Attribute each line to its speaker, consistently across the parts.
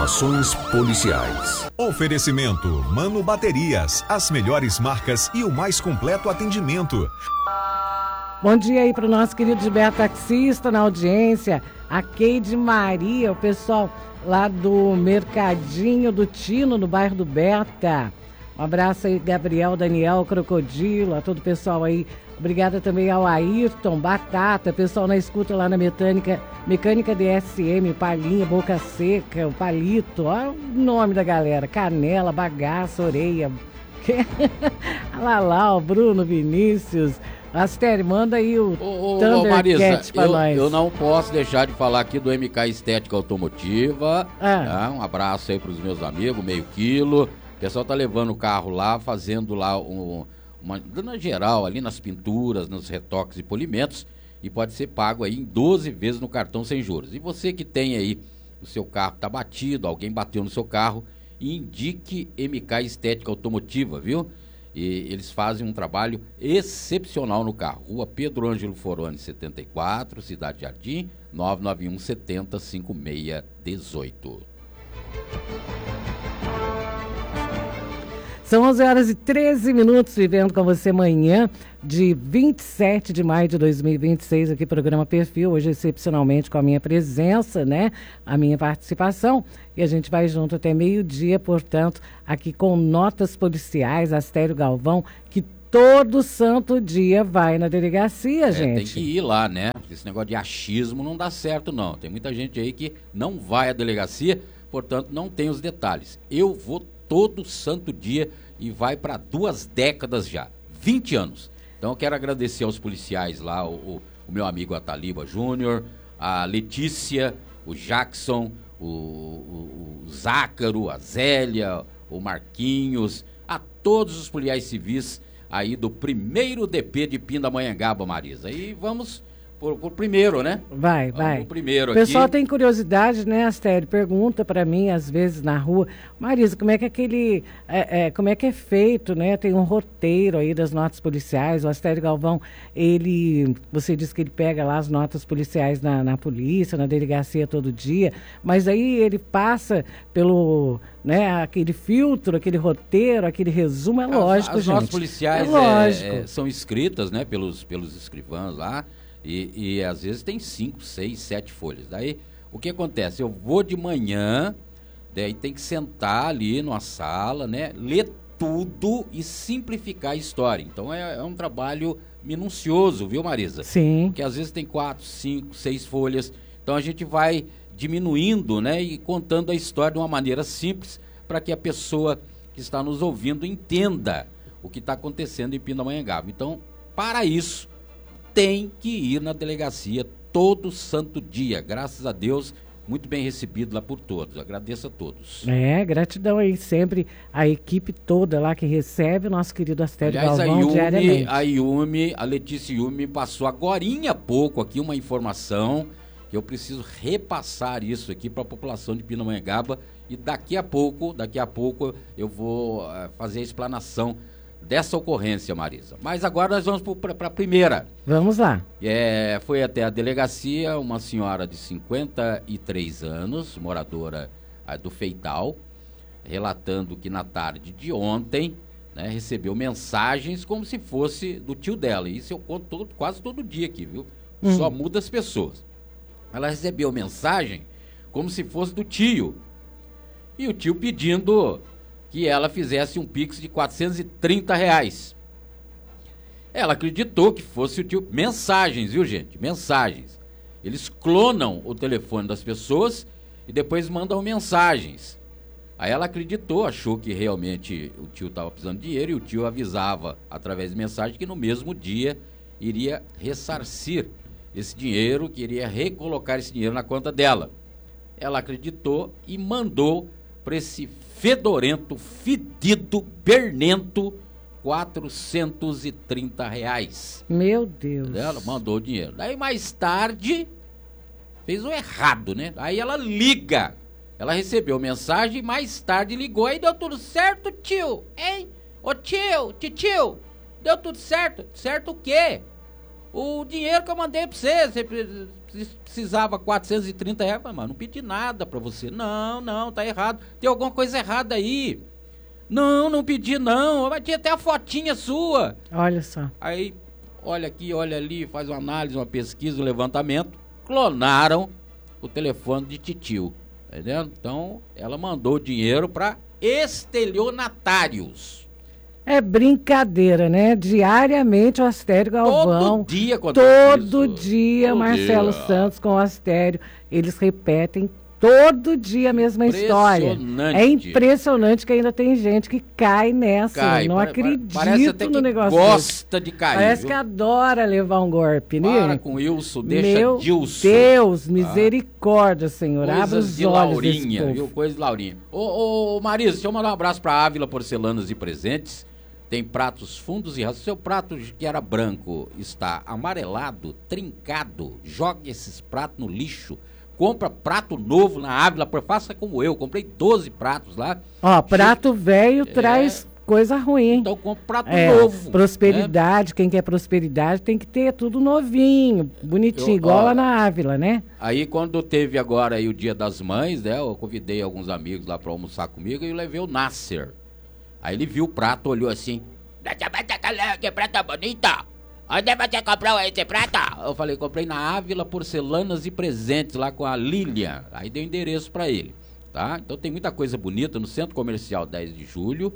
Speaker 1: Informações policiais.
Speaker 2: Oferecimento Mano Baterias, as melhores marcas e o mais completo atendimento.
Speaker 3: Bom dia aí para o nosso querido Gilberto taxista na audiência, a Keide Maria, o pessoal lá do Mercadinho do Tino, no bairro do Beta. Um abraço aí, Gabriel, Daniel, Crocodilo, a todo o pessoal aí. Obrigada também ao Ayrton, Batata, pessoal na escuta lá na Mecânica DSM, Palinha, Boca Seca, o Palito, olha o nome da galera, Canela, Bagaço, Oreia, Lalau, Bruno, Vinícius. Astério, manda aí o Thundercat pra nós.
Speaker 4: Eu não posso deixar de falar aqui do MK Estética Automotiva. Tá? Um abraço aí pros meus amigos, meio quilo. O pessoal tá levando o carro lá, fazendo lá uma dando geral ali nas pinturas, nos retoques e polimentos, e pode ser pago aí em 12 vezes no cartão sem juros. E você que tem aí, o seu carro tá batido, alguém bateu no seu carro, indique MK Estética Automotiva, viu? E eles fazem um trabalho excepcional no carro. Rua Pedro Ângelo Foroni, 74, Cidade Jardim, 991 70 5618.
Speaker 3: São 11h13, vivendo com você manhã de 27 de maio de 2026, aqui programa Perfil, hoje excepcionalmente com a minha presença, né, a minha participação, e a gente vai junto até meio-dia, portanto, aqui com notas policiais, Astério Galvão, que todo santo dia vai na delegacia, gente.
Speaker 4: Tem que ir lá, né, esse negócio de achismo não dá certo não, tem muita gente aí que não vai à delegacia, portanto não tem os detalhes. Eu vou todo santo dia e vai para 2 décadas já, 20 anos. Então eu quero agradecer aos policiais lá, o meu amigo Ataliba Júnior, a Letícia, o Jackson, o Zácaro, a Zélia, o Marquinhos, a todos os policiais civis aí do 1º DP de Pindamonhangaba, Marisa. E vamos por primeiro, né?
Speaker 3: Vai.
Speaker 4: O primeiro
Speaker 3: o pessoal
Speaker 4: aqui.
Speaker 3: Tem curiosidade, né, Astério? Pergunta para mim, às vezes, na rua, Marisa, como é que como é que é feito, né? Tem um roteiro aí das notas policiais. O Astério Galvão, você disse que ele pega lá as notas policiais na polícia, na delegacia todo dia, mas aí ele passa pelo, né, aquele filtro, aquele roteiro, aquele resumo, lógico,
Speaker 4: as
Speaker 3: gente.
Speaker 4: notas policiais são escritas, né, pelos escrivãos lá. E às vezes tem 5, 6, 7 folhas. Daí, o que acontece? Eu vou de manhã, daí tem que sentar ali numa sala, né? Ler tudo e simplificar a história. Então é um trabalho minucioso, viu, Marisa?
Speaker 3: Sim.
Speaker 4: Porque às vezes tem 4, 5, 6 folhas. Então a gente vai diminuindo, né? E contando a história de uma maneira simples para que a pessoa que está nos ouvindo entenda o que está acontecendo em Pindamonhangaba. Então, para isso, tem que ir na delegacia todo santo dia. Graças a Deus, muito bem recebido lá por todos. Agradeço a todos.
Speaker 3: Gratidão aí sempre a equipe toda lá que recebe o nosso querido Astério Galvão diariamente.
Speaker 4: A Letícia Yumi passou agorinha há pouco aqui uma informação que eu preciso repassar isso aqui para a população de Pindamonhangaba e daqui a pouco eu vou fazer a explanação dessa ocorrência, Marisa. Mas agora nós vamos para a primeira.
Speaker 3: Vamos lá.
Speaker 4: Foi até a delegacia uma senhora de 53 anos, moradora do Feital, relatando que na tarde de ontem, né, recebeu mensagens como se fosse do tio dela. Isso eu conto quase todo dia aqui, viu? Só muda as pessoas. Ela recebeu mensagem como se fosse do tio. E o tio pedindo que ela fizesse um Pix de R$430. Ela acreditou que fosse o tio. Mensagens, viu, gente? Mensagens. Eles clonam o telefone das pessoas e depois mandam mensagens. Aí ela acreditou, achou que realmente o tio estava precisando de dinheiro e o tio avisava através de mensagem que no mesmo dia iria ressarcir esse dinheiro, que iria recolocar esse dinheiro na conta dela. Ela acreditou e mandou para esse fedorento, fedido, pernento, R$430.
Speaker 3: Meu Deus.
Speaker 4: Ela mandou o dinheiro. Daí mais tarde, fez o errado, né? Aí ela liga. Ela recebeu mensagem, mais tarde ligou. Aí deu tudo certo, tio? Hein? Ô tio, deu tudo certo? Certo o quê? O dinheiro que eu mandei pra você precisava R$430. Eu falei, mas não pedi nada pra você. Não, tá errado. Tem alguma coisa errada aí. Não pedi não. Mas tinha até a fotinha sua.
Speaker 3: Olha só.
Speaker 4: Aí, olha aqui, olha ali, faz uma análise, uma pesquisa, um levantamento. Clonaram o telefone de titio. Tá entendendo? Então, ela mandou o dinheiro pra estelionatários.
Speaker 3: É brincadeira, né? Diariamente o Astério Galvão.
Speaker 4: Todo dia acontece
Speaker 3: Todo
Speaker 4: isso.
Speaker 3: dia
Speaker 4: Todo
Speaker 3: Marcelo
Speaker 4: dia.
Speaker 3: Santos com o Astério. Eles repetem todo dia a mesma história. É impressionante que ainda tem gente que cai nessa. Não acredito
Speaker 4: parece até que
Speaker 3: no negócio
Speaker 4: gosta de cair.
Speaker 3: Parece
Speaker 4: viu?
Speaker 3: que adora levar um golpe, né?
Speaker 4: Para com Wilson, deixa
Speaker 3: Meu
Speaker 4: Dilson.
Speaker 3: Deus, misericórdia, Senhor. Abre
Speaker 4: Coisas
Speaker 3: os
Speaker 4: de
Speaker 3: olhos desse
Speaker 4: Laurinha,
Speaker 3: povo.
Speaker 4: viu? Coisa de Laurinha. Ô, Marisa, deixa eu mandar um abraço pra Ávila Porcelanas e Presentes. Tem pratos fundos e rastos. Seu prato que era branco está amarelado, trincado. Jogue esses pratos no lixo. Compra prato novo na Ávila. Faça como eu. Comprei 12 pratos lá.
Speaker 3: Ó, prato velho traz coisa ruim.
Speaker 4: Então compra prato novo.
Speaker 3: Prosperidade, quem quer prosperidade tem que ter tudo novinho, bonitinho, igual lá na Ávila, né?
Speaker 4: Aí quando teve agora aí o Dia das Mães, né? Eu convidei alguns amigos lá pra almoçar comigo e eu levei o Nasser. Aí ele viu o prato, olhou assim. Que prata bonita! Onde você comprou esse prato? Eu falei, comprei na Ávila Porcelanas e Presentes, lá com a Lilian. Aí dei o endereço pra ele, tá? Então tem muita coisa bonita no Centro Comercial 10 de Julho,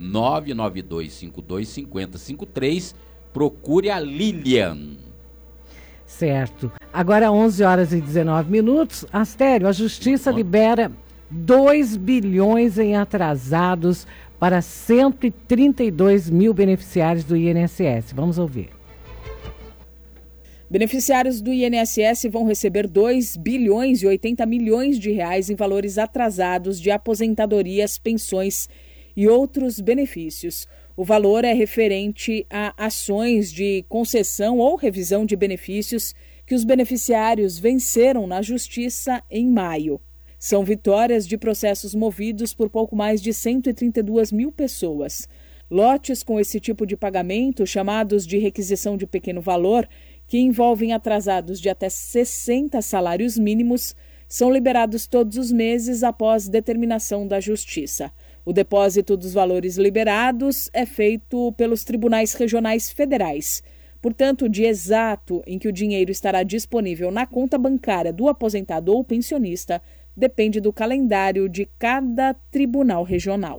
Speaker 4: 992525053. Procure a Lilian.
Speaker 3: Certo. Agora 11h19. Astério, a Justiça libera 2 bilhões em atrasados para 132 mil beneficiários do INSS. Vamos ouvir.
Speaker 5: Beneficiários do INSS vão receber 2 bilhões e 80 milhões de reais em valores atrasados de aposentadorias, pensões e outros benefícios. O valor é referente a ações de concessão ou revisão de benefícios que os beneficiários venceram na Justiça em maio. São vitórias de processos movidos por pouco mais de 132 mil pessoas. Lotes com esse tipo de pagamento, chamados de requisição de pequeno valor, que envolvem atrasados de até 60 salários mínimos, são liberados todos os meses após determinação da Justiça. O depósito dos valores liberados é feito pelos tribunais regionais federais. Portanto, o dia exato em que o dinheiro estará disponível na conta bancária do aposentado ou pensionista depende do calendário de cada tribunal regional.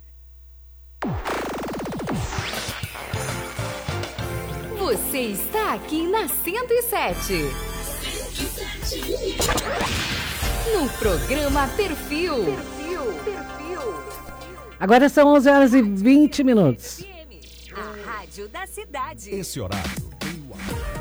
Speaker 6: Você está aqui na 107. No programa Perfil.
Speaker 3: Agora são 11h20.
Speaker 6: A rádio da cidade.
Speaker 2: Esse horário tem o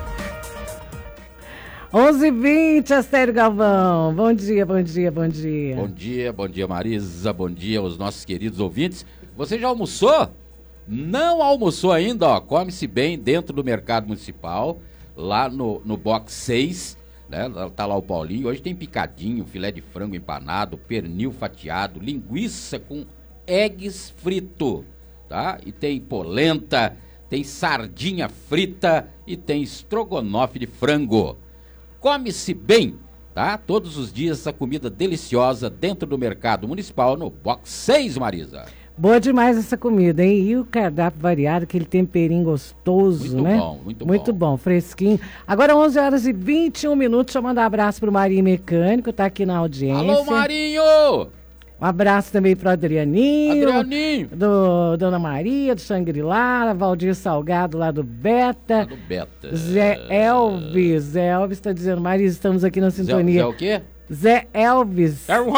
Speaker 3: 11h20, Astério Galvão. Bom dia.
Speaker 4: Bom dia, Marisa. Bom dia aos nossos queridos ouvintes. Você já almoçou? Não almoçou ainda, ó. Come-se bem dentro do mercado municipal, lá no box 6, né? Tá lá o Paulinho. Hoje tem picadinho, filé de frango empanado, pernil fatiado, linguiça com eggs frito, tá? E tem polenta, tem sardinha frita e tem estrogonofe de frango. Come-se bem, tá? Todos os dias essa comida deliciosa dentro do mercado municipal no box 6, Marisa.
Speaker 3: Boa demais essa comida, hein? E o cardápio variado, aquele temperinho gostoso,
Speaker 4: muito
Speaker 3: né?
Speaker 4: Bom,
Speaker 3: muito bom, fresquinho. Agora 11h21. Deixa eu mandar um abraço pro Marinho Mecânico, tá aqui na audiência.
Speaker 4: Alô, Marinho!
Speaker 3: Um abraço também pro Adrianinho.
Speaker 4: Do
Speaker 3: Dona Maria, do Xangri-Lá, Valdir Salgado lá do Beta.
Speaker 4: Do Beta.
Speaker 3: Zé Elvis tá dizendo, Marisa, estamos aqui na sintonia.
Speaker 4: Zé o quê?
Speaker 3: Zé Elvis.
Speaker 4: Elvis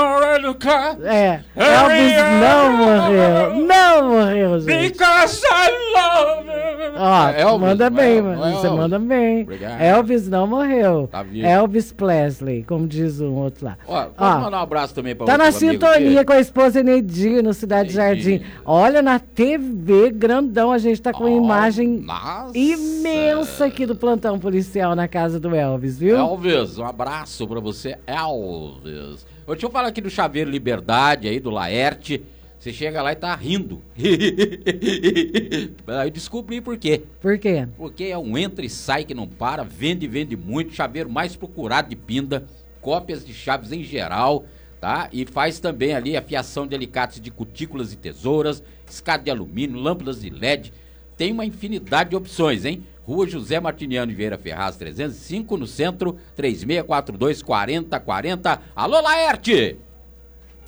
Speaker 3: não morreu, gente.
Speaker 4: Because I love you.
Speaker 3: Ó,
Speaker 4: Elvis,
Speaker 3: manda bem,
Speaker 4: mano.
Speaker 3: você manda bem.
Speaker 4: Obrigado.
Speaker 3: Elvis não morreu.
Speaker 4: Tá vivo.
Speaker 3: Elvis Presley, como diz um outro lá.
Speaker 4: Ó, pode mandar um abraço também pra
Speaker 3: tá na
Speaker 4: amigo
Speaker 3: sintonia
Speaker 4: aqui.
Speaker 3: com a esposa Enedinho, no Cidade Jardim. Olha, na TV, grandão, a gente tá com imagem imensa aqui do plantão policial na casa do Elvis, viu?
Speaker 4: Elvis, um abraço pra você, Elvis. Deixa eu falar aqui do Chaveiro Liberdade aí, do Laerte. Você chega lá e tá rindo. Aí eu descobri por quê.
Speaker 3: Por quê?
Speaker 4: Porque é um entra e sai que não para, vende muito, chaveiro mais procurado de Pinda, cópias de chaves em geral, tá? E faz também ali a fiação de alicates de cutículas e tesouras, escada de alumínio, lâmpadas de LED. Tem uma infinidade de opções, hein? Rua José Martiniano de Vieira Ferraz, 305, no centro, 3642-4040. Alô, Laerte!